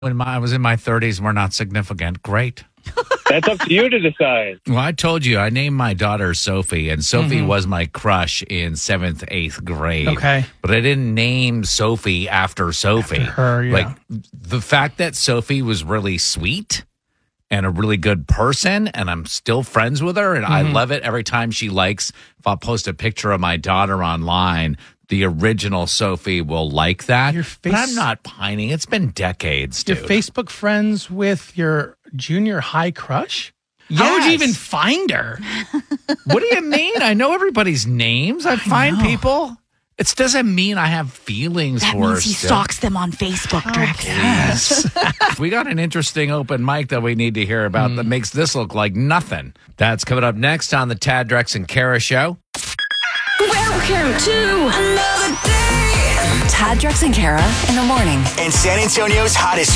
When I was in my 30s, we're not significant. Great. That's up to you to decide. Well, I told you, I named my daughter Sophie, and Sophie was my crush in 7th, 8th grade. Okay. But I didn't name Sophie after Sophie. After her, yeah. Like, the fact that Sophie was really sweet and a really good person, and I'm still friends with her, and I love it every time she likes, if I'll post a picture of my daughter online, the original Sophie will like that. But I'm not pining. It's been decades, dude. You're Facebook friends with your junior high crush? How would you even find her? What do you mean? I know everybody's names. I find people. It doesn't mean I have feelings That for her. means he stalks them on Facebook, Drex. Yes. We got an interesting open mic that we need to hear about that makes this look like nothing. That's coming up next on the Tad, Drex, and Kara Show. Welcome to another day. Tad, Drex, and Kara in the morning. And San Antonio's hottest